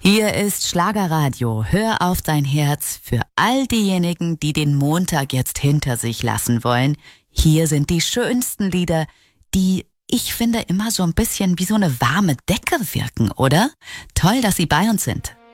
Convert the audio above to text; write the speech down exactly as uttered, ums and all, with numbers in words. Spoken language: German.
Hier ist Schlagerradio. Hör auf dein Herz für all diejenigen, die den Montag jetzt hinter sich lassen wollen. Hier sind die schönsten Lieder, die, ich finde, immer so ein bisschen wie so eine warme Decke wirken, oder? Toll, dass Sie bei uns sind.